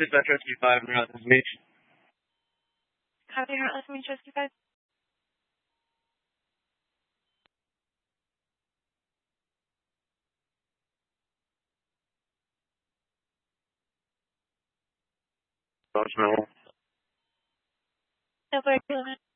Dispatch Rescue 5, and this is Meech. Copy, let's Meech Rescue 5. Dodge Mill. No,